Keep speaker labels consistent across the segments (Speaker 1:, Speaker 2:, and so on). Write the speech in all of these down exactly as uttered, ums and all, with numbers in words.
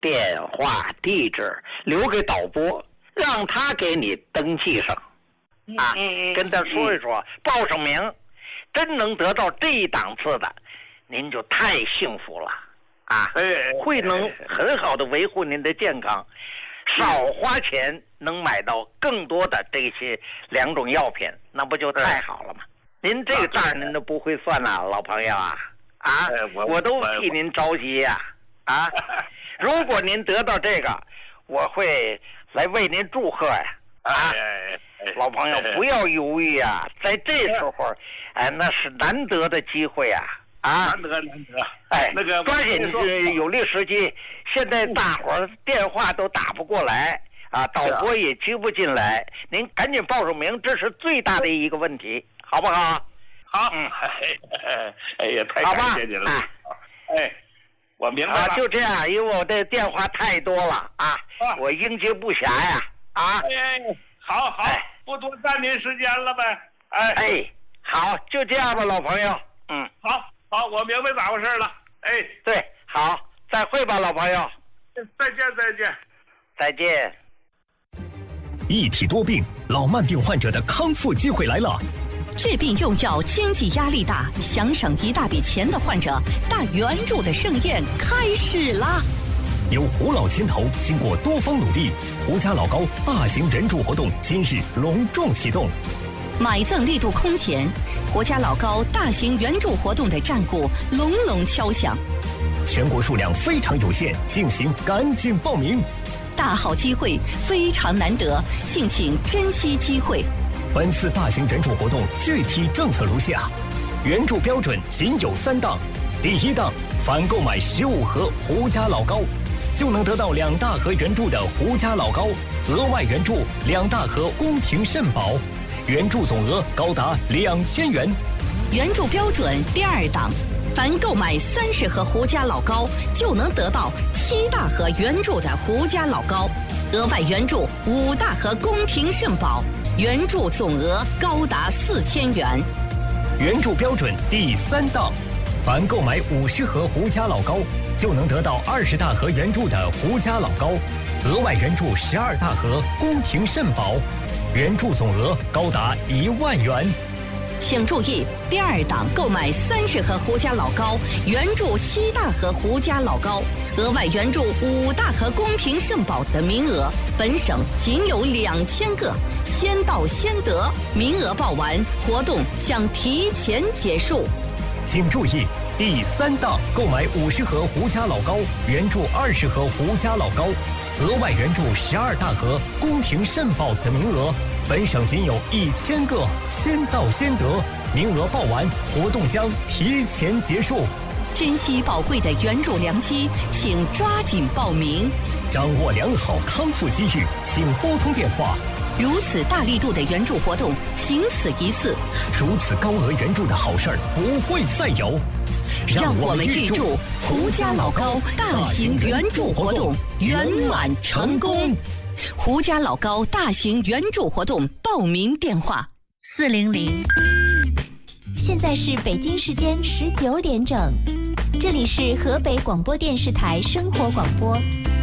Speaker 1: 电话地址留给导播，让他给你登记上啊，跟他说一说，报上名，真能得到这一档次的，您就太幸福了啊！会能很好的维护您的健康，少花钱能买到更多的这些两种药品，那不就太好了吗？您这个账您都不会算呐，老朋友啊啊！我都替您着急呀啊！如果您得到这个，我会来为您祝贺呀！啊，老朋友不要犹豫呀，在这时候，哎，那是难得的机会啊！啊，
Speaker 2: 难得难得！
Speaker 1: 哎，那个抓紧有利时机，现在大伙儿电话都打不过来啊，导播也接不进来，您赶紧报上名，这是最大的一个问题，好不好？
Speaker 2: 好，嗯，哎呀，太感谢您了！哎。我明白了、
Speaker 1: 啊，就这样，因为我的电话太多了啊，啊我应接不暇呀，啊，
Speaker 2: 哎，好好，哎、不多占您时间了呗，哎，
Speaker 1: 哎，好，就这样吧，老朋友，嗯，
Speaker 2: 好，好，我明白咋回事了，哎，
Speaker 1: 对，好，再会吧，老朋友，
Speaker 2: 再见，再见，
Speaker 1: 再见。
Speaker 3: 一体多病，老慢病患者的康复机会来了。
Speaker 4: 治病用药经济压力大，想省一大笔钱的患者，大援助的盛宴开始啦！
Speaker 3: 由胡老牵头，经过多方努力，胡家老高大型援助活动今日隆重启动。
Speaker 4: 买赠力度空前，胡家老高大型援助活动的战鼓隆隆敲响。
Speaker 3: 全国数量非常有限，敬请赶紧报名。
Speaker 4: 大好机会非常难得，敬请珍惜机会。
Speaker 3: 本次大型援助活动具体政策如下：援助标准仅有三档。第一档，凡购买十五盒胡家老高，就能得到两大盒援助的胡家老高，额外援助两大盒宫廷肾宝，援助总额高达两千元。
Speaker 4: 援助标准第二档，凡购买三十盒胡家老高，就能得到七大盒援助的胡家老高，额外援助五大盒宫廷肾宝。援助总额高达四千元。
Speaker 3: 援助标准第三档，凡购买五十盒胡家老高，就能得到二十大盒援助的胡家老高，额外援助十二大盒宫廷肾宝，援助总额高达一万元。
Speaker 4: 请注意，第二档购买三十盒胡家老高，援助七大盒胡家老高，额外援助五大盒宫廷肾宝的名额，本省仅有两千个，先到先得，名额报完，活动将提前结束。
Speaker 3: 请注意，第三档购买五十盒胡家老高，援助二十盒胡家老高，额外援助十二大盒宫廷肾宝的名额，本省仅有一千个，先到先得，名额报完，活动将提前结束。
Speaker 4: 珍惜宝贵的援助良机，请抓紧报名。
Speaker 3: 掌握良好康复机遇，请拨通电话。
Speaker 4: 如此大力度的援助活动，仅此一次。
Speaker 3: 如此高额援助的好事儿不会再有。
Speaker 4: 让我们预祝胡家老高大型援助活动圆满成功。胡家老高大型援助活动报名电话：
Speaker 5: 四零零。现在是北京时间十九点整，这里是河北广播电视台生活广播。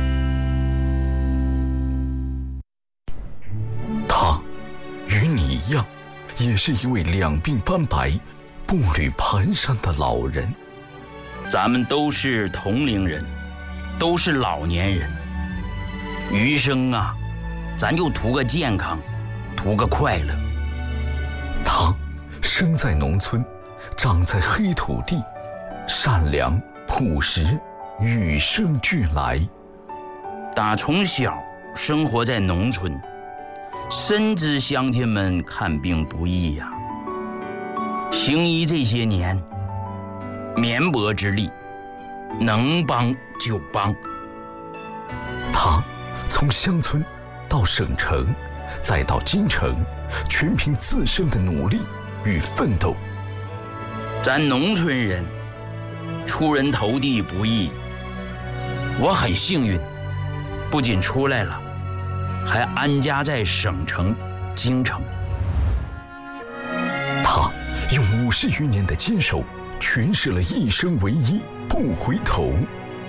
Speaker 6: 他与你一样，也是一位两鬓斑白、步履蹒跚的老人。
Speaker 7: 咱们都是同龄人，都是老年人，余生啊，咱就图个健康，图个快乐。
Speaker 6: 他生在农村，长在黑土地，善良朴实，与生俱来。
Speaker 7: 打从小生活在农村，深知乡亲们看病不易呀、啊。行医这些年，绵薄之力，能帮就帮。
Speaker 6: 他从乡村到省城，再到京城，全凭自身的努力与奋斗。
Speaker 7: 咱农村人出人头地不易，我很幸运，不仅出来了，还安家在省城京城。
Speaker 6: 他用五十余年的坚守，诠释了一生为一，不回头。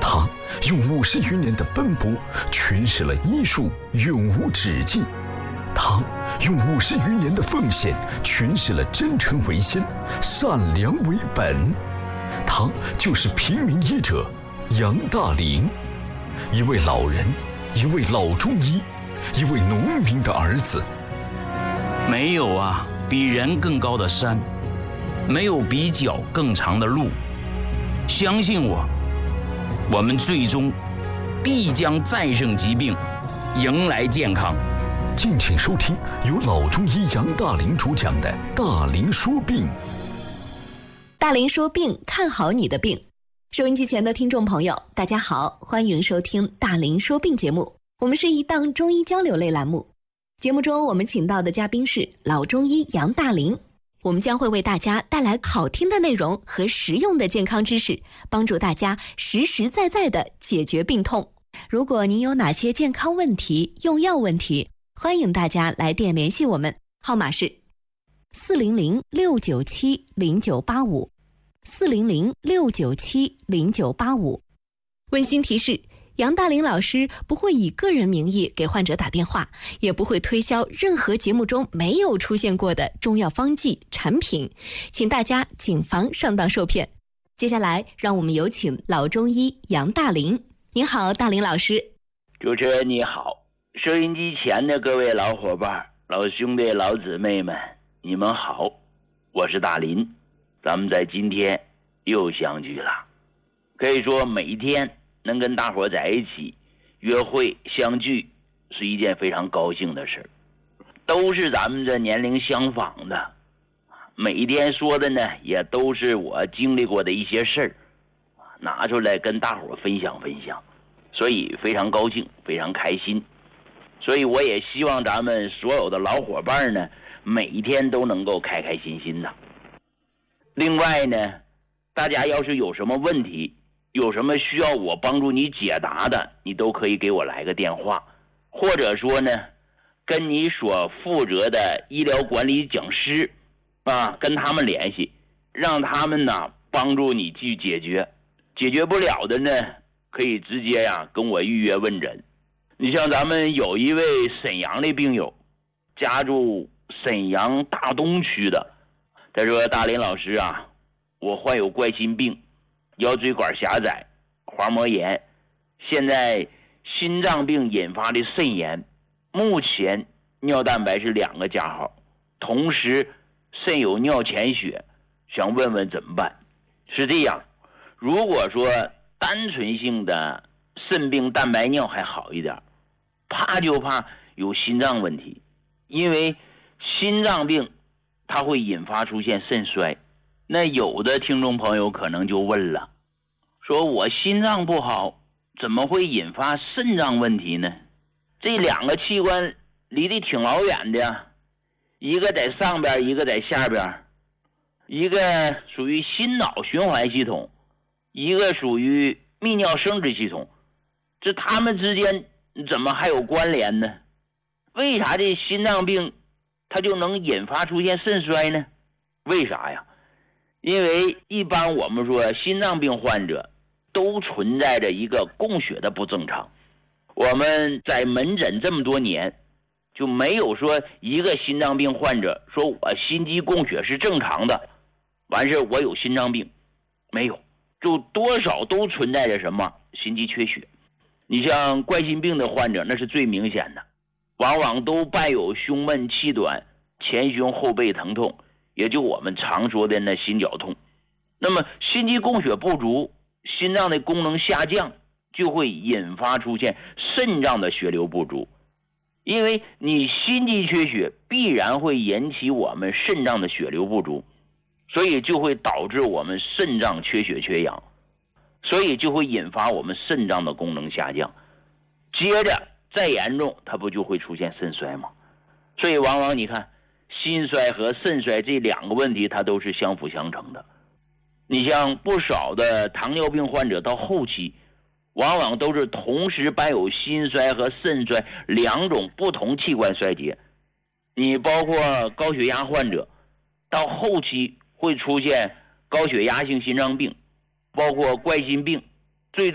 Speaker 6: 他用五十余年的奔波诠释了艺术永无止境，他用五十余年的奉献诠释了真诚为先，善良为本。他就是平民医者杨大林，一位老人，一位老中医，一位农民的儿子。
Speaker 7: 没有啊比人更高的山，没有比脚更长的路。相信我，我们最终必将战胜疾病，迎来健康。
Speaker 6: 敬请收听由老中医杨大林主讲的《大林说病》。
Speaker 4: 大林说病，看好你的病。收音机前的听众朋友，大家好，欢迎收听大林说病节目。我们是一档中医交流类栏目，节目中我们请到的嘉宾是老中医杨大林，我们将会为大家带来好听的内容和实用的健康知识，帮助大家实实在在地解决病痛。如果您有哪些健康问题、用药问题，欢迎大家来电联系我们，号码是四零零六九七零九八五，四零零六九七零九八五。温馨提示，杨大林老师不会以个人名义给患者打电话，也不会推销任何节目中没有出现过的中药方剂产品，请大家谨防上当受骗。接下来让我们有请老中医杨大林。您好，大林老师。
Speaker 8: 主持人你好，收音机前的各位老伙伴、老兄弟、老姊妹们，你们好，我是大林，咱们在今天又相聚了。可以说每一天能跟大伙在一起约会相聚是一件非常高兴的事，都是咱们这年龄相仿的，每一天说的呢也都是我经历过的一些事儿，拿出来跟大伙分享分享，所以非常高兴，非常开心。所以我也希望咱们所有的老伙伴呢，每一天都能够开开心心的。另外呢，大家要是有什么问题，有什么需要我帮助你解答的，你都可以给我来个电话，或者说呢，跟你所负责的医疗管理讲师啊，跟他们联系，让他们呢帮助你去解决。解决不了的呢，可以直接呀、啊、跟我预约问诊。你像咱们有一位沈阳的病友，家住沈阳大东区的，他说：“大林老师啊，我患有冠心病，腰椎管狭窄、滑膜炎，现在心脏病引发的肾炎，目前尿蛋白是两个加号，同时肾有尿潜血，想问问怎么办？”是这样，如果说单纯性的肾病蛋白尿还好一点，怕就怕有心脏问题，因为心脏病它会引发出现肾衰。那有的听众朋友可能就问了，说我心脏不好，怎么会引发肾脏问题呢？这两个器官离得挺老远的，一个在上边，一个在下边，一个属于心脑循环系统，一个属于泌尿生殖系统，这他们之间怎么还有关联呢？为啥这心脏病它就能引发出现肾衰呢？为啥呀？因为一般我们说心脏病患者都存在着一个供血的不正常，我们在门诊这么多年就没有说一个心脏病患者说我心肌供血是正常的，完事我有心脏病，没有，就多少都存在着什么心肌缺血。你像冠心病的患者那是最明显的，往往都伴有胸闷气短、前胸后背疼痛，也就我们常说的那心绞痛。那么心肌供血不足，心脏的功能下降，就会引发出现肾脏的血流不足。因为你心肌缺血必然会引起我们肾脏的血流不足，所以就会导致我们肾脏缺血缺氧，所以就会引发我们肾脏的功能下降，接着再严重它不就会出现肾衰吗？所以往往你看心衰和肾衰这两个问题它都是相辅相成的。你像不少的糖尿病患者到后期往往都是同时伴有心衰和肾衰两种不同器官衰竭。你包括高血压患者到后期会出现高血压性心脏病，包括冠心病，最终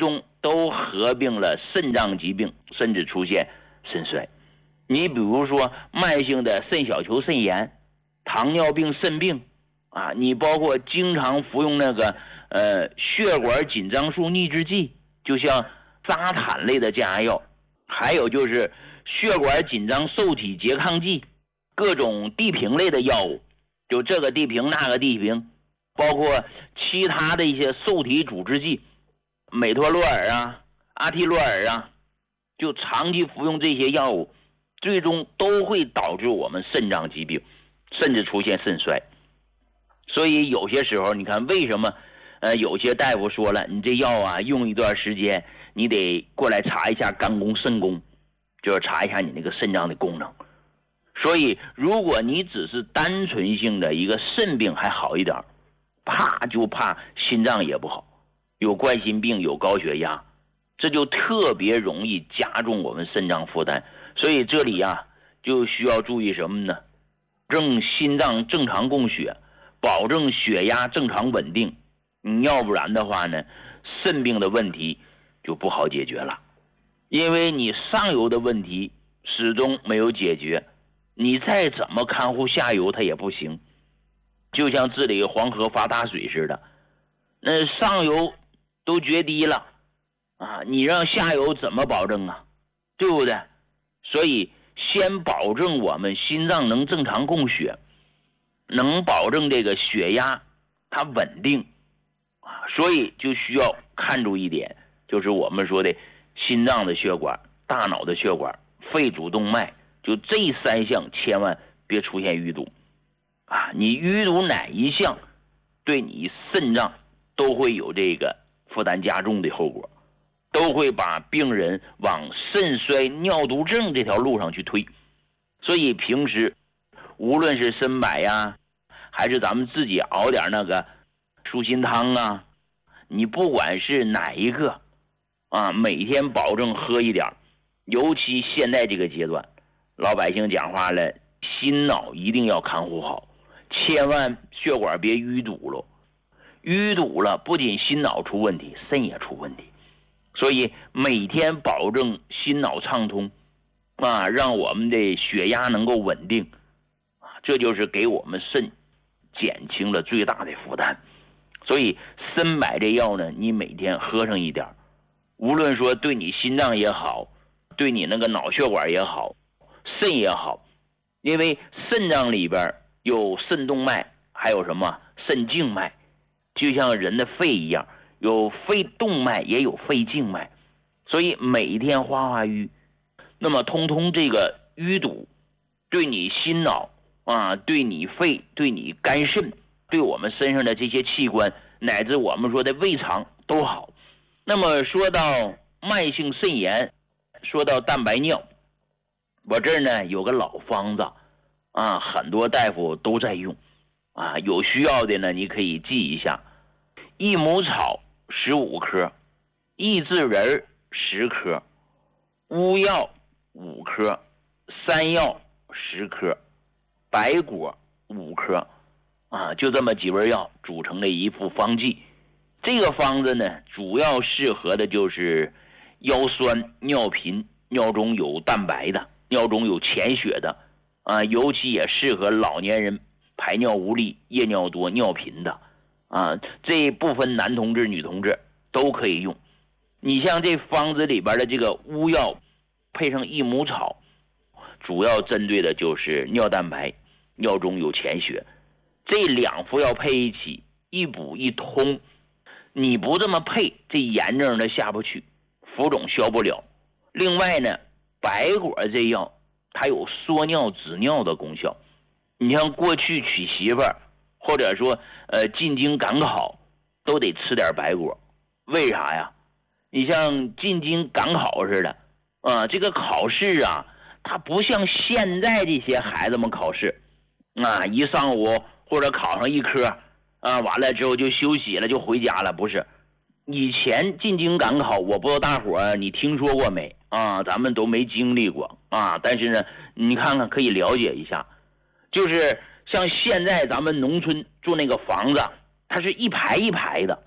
Speaker 8: 都合并了肾脏疾病，甚至出现肾衰。你比如说慢性的肾小球肾炎、糖尿病肾病啊，你包括经常服用那个呃血管紧张素抑制剂，就像扎坦类的降压药，还有就是血管紧张受体拮抗剂，各种地平类的药物，就这个地平那个地平，包括其他的一些受体阻滞剂，美托洛尔啊、阿替洛尔啊，就长期服用这些药物，最终都会导致我们肾脏疾病，甚至出现肾衰。所以有些时候你看为什么呃有些大夫说了，你这药啊用一段时间，你得过来查一下肝功肾功，就是查一下你那个肾脏的功能。所以如果你只是单纯性的一个肾病还好一点，怕就怕心脏也不好，有冠心病有高血压，这就特别容易加重我们肾脏负担。所以这里啊就需要注意什么呢？让心脏正常供血，保证血压正常稳定，你要不然的话呢，肾病的问题就不好解决了。因为你上游的问题始终没有解决，你再怎么看护下游它也不行。就像治理黄河发大水似的，那上游都决堤了啊，你让下游怎么保证啊？对不对？所以先保证我们心脏能正常供血，能保证这个血压它稳定啊，所以就需要看住一点，就是我们说的心脏的血管、大脑的血管、肺主动脉，就这三项千万别出现淤堵啊！你淤堵哪一项，对你肾脏都会有这个负担加重的后果，都会把病人往肾衰尿毒症这条路上去推。所以平时无论是参柏呀，还是咱们自己熬点那个舒心汤啊，你不管是哪一个啊，每天保证喝一点。尤其现在这个阶段，老百姓讲话了，心脑一定要看护好，千万血管别淤堵了，淤堵了不仅心脑出问题，肾也出问题。所以每天保证心脑畅通啊，让我们的血压能够稳定啊，这就是给我们肾减轻了最大的负担。所以参柏这药呢，你每天喝上一点，无论说对你心脏也好，对你那个脑血管也好，肾也好，因为肾脏里边有肾动脉，还有什么肾静脉，就像人的肺一样，有肺动脉也有肺静脉，所以每天化化瘀，那么通通这个淤堵对你心脑啊，对你肺，对你肝肾，对我们身上的这些器官，乃至我们说的胃肠都好。那么说到慢性肾炎，说到蛋白尿，我这儿呢有个老方子啊，很多大夫都在用啊，有需要的呢你可以记一下：益母草十五克，益智仁十克，乌药五克，山药十克，白果五克啊，就这么几味药组成的一副方剂。这个方子呢，主要适合的就是腰酸、尿频、尿中有蛋白的、尿中有潜血的啊，尤其也适合老年人排尿无力、夜尿多、尿频的啊，这部分男同志、女同志都可以用。你像这方子里边的这个乌药，配上益母草，主要针对的就是尿蛋白、尿中有潜血，这两副药配一起，一补一通。你不这么配，这炎症它下不去，浮肿消不了。另外呢，白果这药它有缩尿止尿的功效。你像过去娶媳妇儿，或者说呃进京赶考，都得吃点白果。为啥呀？你像进京赶考似的啊，这个考试啊，它不像现在这些孩子们考试啊，一上午或者考上一科啊，完了之后就休息了，就回家了。不是，以前进京赶考，我不知道大伙儿你听说过没啊？咱们都没经历过啊。但是呢，你看看可以了解一下，就是像现在咱们农村住那个房子，它是一排一排的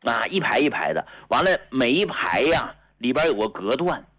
Speaker 8: 啊，一排一排的，完了每一排呀里边有个隔断，